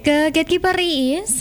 Ke Gatekeeper Iis,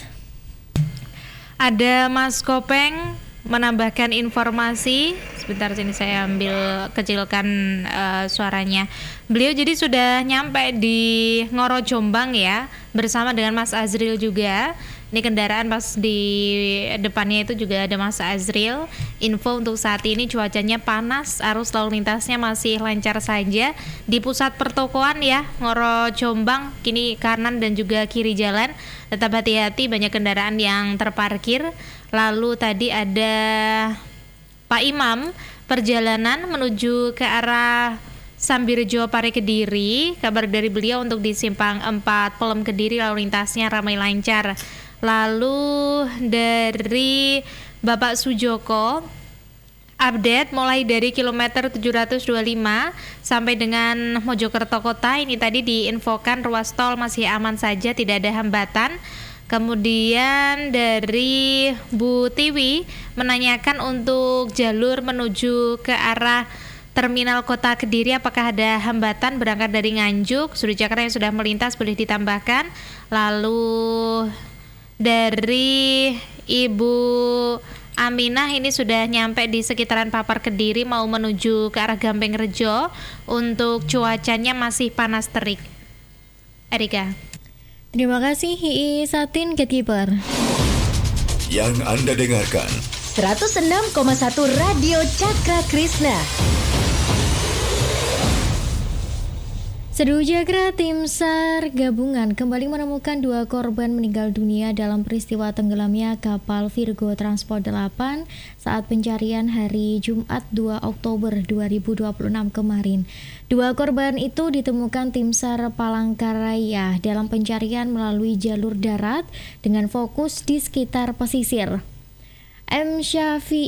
ada Mas Kopeng menambahkan informasi. Sebentar, sini saya ambil kecilkan suaranya. Beliau jadi sudah nyampe di Ngoro Jombang ya, bersama dengan Mas Azril juga. Ini kendaraan pas di depannya itu juga ada Mas Azril. Info untuk saat ini cuacanya panas, arus lalu lintasnya masih lancar saja di pusat pertokoan ya, Ngoro Jombang, kini kanan dan juga kiri jalan. Tetap hati-hati, banyak kendaraan yang terparkir. Lalu tadi ada Pak Imam, perjalanan menuju ke arah Sambirjo Pare Kediri. Kabar dari beliau untuk di Simpang 4 Pelem Kediri lalu lintasnya ramai lancar. Lalu dari Bapak Sujoko, update mulai dari kilometer 725 sampai dengan Mojokerto Kota. Ini tadi diinfokan ruas tol masih aman saja, tidak ada hambatan. Kemudian dari Bu Tiwi menanyakan untuk jalur menuju ke arah Terminal Kota Kediri, apakah ada hambatan berangkat dari Nganjuk? Sudi Jakarta yang sudah melintas boleh ditambahkan. Lalu dari Ibu Aminah ini sudah nyampe di sekitaran Papar Kediri mau menuju ke arah Gampeng Rejo. Untuk cuacanya masih panas terik. Erika. Terima kasih Hi'i Satin Gatekeeper. Yang Anda dengarkan 106,1 Radio Cakra Krisna. Seru Jagra, tim SAR gabungan kembali menemukan 2 korban meninggal dunia dalam peristiwa tenggelamnya kapal Virgo Transport 8 saat pencarian hari Jumat 2 Oktober 2026 kemarin. 2 korban itu ditemukan tim SAR Palangkaraya dalam pencarian melalui jalur darat dengan fokus di sekitar pesisir. M. Syafi